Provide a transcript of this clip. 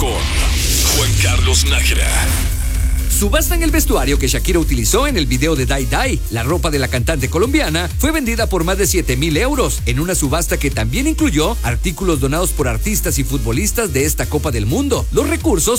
con Juan Carlos Nájera. Subastan el vestuario que Shakira utilizó en el video de Die Die. La ropa de la cantante colombiana fue vendida por más de 7,000 euros en una subasta que también incluyó artículos donados por artistas y futbolistas de esta Copa del Mundo. Los recursos